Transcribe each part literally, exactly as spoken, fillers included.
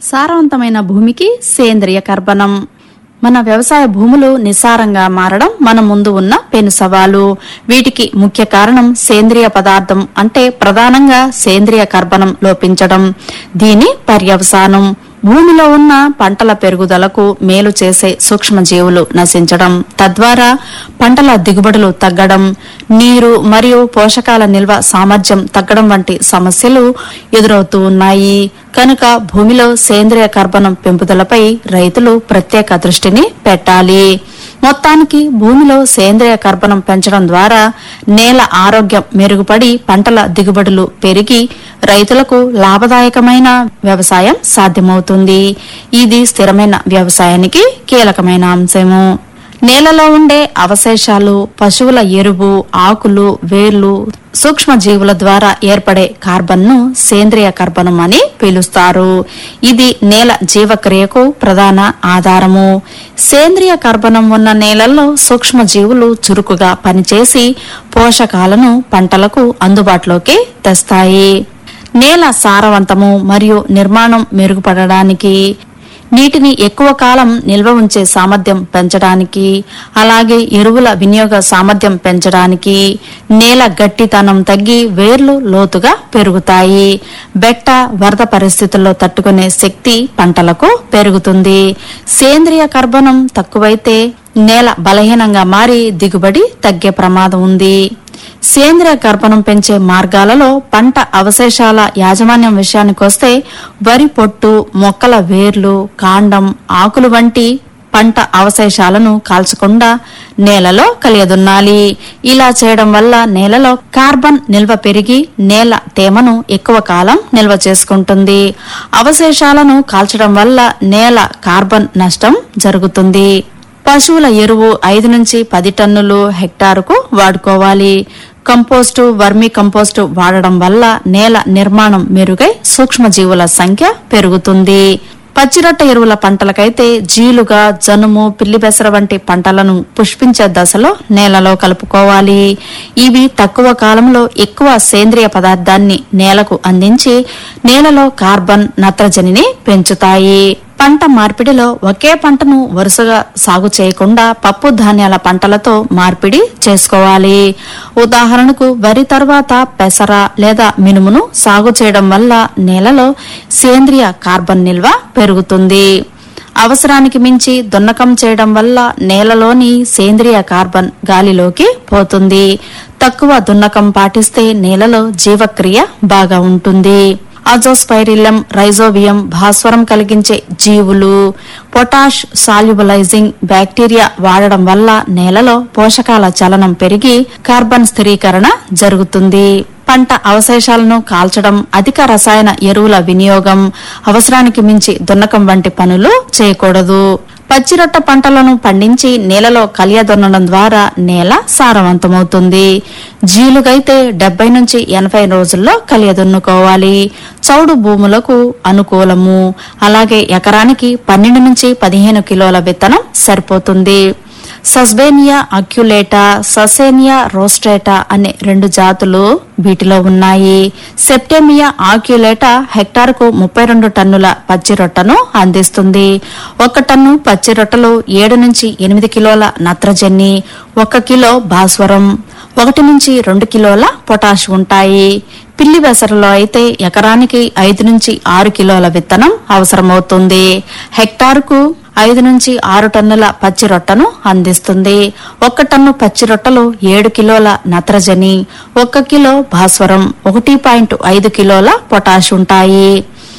సారవంతమైన భూమికి సేంద్రియ కర్బనం. మన వ్యవసాయ భూములు నిస్సారంగా మారడం మన ముందు ఉన్న పెను సవాలు. వీటికి ముఖ్య కారణం సేంద్రియ పదార్థం అంటే ప్రధానంగా సేంద్రియ కర్బనం లోపించడం. దీని పర్యవసానం భూమిలో ఉన్న పంటల పెరుగుదలకు మేలు చేసే సూక్ష్మజీవులు నశించడం, తద్వారా పంటల దిగుబడులు తగ్గడం, నీరు మరియు పోషకాల నిల్వ సామర్థ్యం తగ్గడం వంటి సమస్యలు ఎదురవుతూ ఉన్నాయి. కనుక భూమిలో సేంద్రియ కర్బనం పెంపుదలపై రైతులు ప్రత్యేక దృష్టిని పెట్టాలి. మొత్తానికి భూమిలో సేంద్రియ కర్బనం పెంచడం ద్వారా నేల ఆరోగ్యం మెరుగుపడి పంటల దిగుబడులు పెరిగి రైతులకు లాభదాయకమైన వ్యవసాయం సాధ్యమవుతుంది. ఇది స్థిరమైన వ్యవసాయానికి కీలకమైన అంశము. నేలలో ఉండే అవశేషాలు, పశువుల ఎరువు, ఆకులు, వేర్లు, సూక్ష్మజీవుల ద్వారా ఏర్పడే కార్బన్ ను సేంద్రియ కర్బనం అని పిలుస్తారు. ఇది నేల జీవక్రియకు ప్రధాన ఆధారము. సేంద్రియ కర్బనం ఉన్న నేలల్లో సూక్ష్మజీవులు చురుకుగా పనిచేసి పోషకాలను పంటలకు అందుబాటులోకి తెస్తాయి. నేల సారవంతము మరియు నిర్మాణం మెరుగుపడడానికి, నీటిని ఎక్కువ కాలం నిల్వ ఉంచే సామర్థ్యం పెంచడానికి, అలాగే ఎరువుల వినియోగ సామర్థ్యం పెంచడానికి, నేల గట్టితనం తగ్గి వేర్లు లోతుగా పెరుగుతాయి. బెట్ట, వరద పరిస్థితుల్లో తట్టుకునే శక్తి పంటలకు పెరుగుతుంది. సేంద్రియ కర్బనం తక్కువైతే నేల బలహీనంగా మారి దిగుబడి తగ్గే ప్రమాదం ఉంది. సేంద్రియ కర్బనం పెంచే మార్గాలలో పంట అవశేషాల యాజమాన్యం విషయానికొస్తే వరి పొట్టు, మొక్కల వేర్లు, కాండం, ఆకులు వంటి పంట అవశేషాలను కాల్చకుండా నేలలో కలియదున్నాలి. ఇలా చేయడం వల్ల నేలలో కార్బన్ నిల్వ పెరిగి నేల తేమను ఎక్కువ కాలం నిల్వ చేసుకుంటుంది. అవశేషాలను కాల్చడం వల్ల నేల కార్బన్ నష్టం జరుగుతుంది. పశువుల ఎరువు ఐదు నుంచి పది టన్నులు హెక్టారుకు వాడుకోవాలి. కంపోస్టు, వర్మీ కంపోస్టు వాడడం వల్ల నేల నిర్మాణం మెరుగై సూక్ష్మజీవుల సంఖ్య పెరుగుతుంది. పచ్చిరొట్ట ఎరువుల పంటలకైతే జీలుగా, జనుము, పిల్లిబెసర వంటి పంటలను పుష్పించే దశలో నేలలో కలుపుకోవాలి. ఇవి తక్కువ కాలంలో ఎక్కువ సేంద్రియ పదార్థాన్ని నేలకు అందించి నేలలో కార్బన్, నత్రజనిని పెంచుతాయి. పంట మార్పిడిలో ఒకే పంటను వరుసగా సాగు చేయకుండా పప్పు ధాన్యాల పంటలతో మార్పిడి చేసుకోవాలి. ఉదాహరణకు వరి తర్వాత పెసర లేదా మినుమును సాగు చేయడం వల్ల నేలలో సేంద్రియ కార్బన్ నిల్వ పెరుగుతుంది. అవసరానికి మించి దున్నకం చేయడం వల్ల నేలలోని సేంద్రియ కార్బన్ గాలిలోకి పోతుంది. తక్కువ దున్నకం పాటిస్తే నేలలో జీవక్రియ బాగా ఉంటుంది. అజోస్పైరిల్లం, రైజోబియం, భాస్వరం కలిగించే జీవులు, పొటాష్ సాల్యుబలైజింగ్ బ్యాక్టీరియా వాడడం వల్ల నేలలో పోషకాల చలనం పెరిగి కార్బన్ స్థిరీకరణ జరుగుతుంది. పంట అవశేషాలను కాల్చడం, అధిక రసాయన ఎరువుల వినియోగం, అవసరానికి మించి దున్నకం వంటి పనులు చేయకూడదు. పచ్చిరొట్ట పంటలను పండించి నేలలో కలియదొన్నడం ద్వారా నేల సారవంతమవుతుంది. జీలుగైతే డెబ్బై నుంచి ఎనభై రోజుల్లో కలియదున్నుకోవాలి. చౌడు భూములకు అనుకూలము. అలాగే ఎకరానికి పన్నెండు నుంచి పదిహేను కిలోల విత్తనం సరిపోతుంది. సస్బేనియా అక్యులేటా, ససేనియా రోస్టేటా అనే రెండు జాతులు వీటిలో ఉన్నాయి. సెప్టెమియా ఆక్యులేటా హెక్టార్కు ముప్పై రెండు టన్నుల పచ్చిరొట్టను అందిస్తుంది. ఒక టన్ను పచ్చిరొట్టలో ఏడు నుంచి ఎనిమిది కిలోల నత్రజని, ఒక కిలో భాస్వరం, ఒకటి నుంచి రెండు కిలోల పొటాష్ ఉంటాయి. పిల్లి బెసరలో అయితే ఎకరానికి ఐదు నుంచి ఆరు కిలోల విత్తనం అవసరమవుతుంది. హెక్టార్కు ఐదు నుంచి ఆరు టన్నుల పచ్చి రొట్టను అందిస్తుంది. ఒక టన్ను పచ్చి రొట్టలు ఏడు కిలోల నత్రజని, ఒక కిలో భాస్వరం, ఒకటి పాయింట్ ఐదు కిలోల పొటాష్ ఉంటాయి.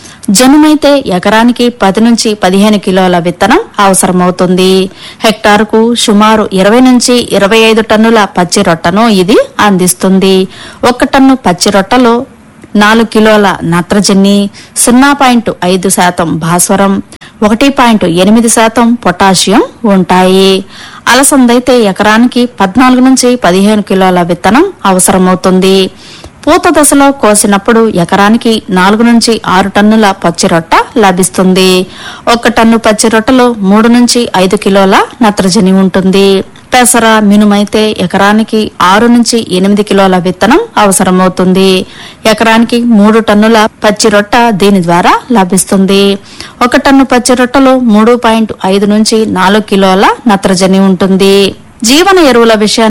జనుమైతే ఎకరానికి పది నుంచి పదిహేను కిలోల విత్తనం అవసరమవుతుంది. హెక్టారుకు సుమారు ఇరవై నుంచి ఇరవై ఐదు టన్నుల పచ్చి రొట్టను ఇది అందిస్తుంది. ఒక టన్ను పచ్చి రొట్టలో నాలుగు కిలోల నత్రజని, సున్నా పాయింట్ ఐదు శాతం భాస్వరం, ఒకటి పాయింట్ ఎనిమిది శాతం పొటాషియం ఉంటాయి. అలసందైతే ఎకరానికి పద్నాలుగు నుంచి పదిహేను కిలోల విత్తనం అవసరమవుతుంది. పూత దశలో కోసినప్పుడు ఎకరానికి నాలుగు నుంచి ఆరు టన్నుల పచ్చిరొట్ట లభిస్తుంది. ఒక టన్ను పచ్చిరొట్టలో మూడు నుంచి ఐదు కిలోల నత్రజని ఉంటుంది. పెసర మినుమైతే ఎకరానికి ఆరు నుంచి ఎనిమిది కిలోల విత్తనం అవసరమవుతుంది. ఎకరానికి మూడు టన్నుల పచ్చి రొట్ట దీని ద్వారా లభిస్తుంది. ఒక టన్ను పచ్చి రొట్టలో మూడు పాయింట్ ఐదు నుంచి నాలుగు కిలోల నత్రజని ఉంటుంది. జీవన ఎరువుల విషయానికి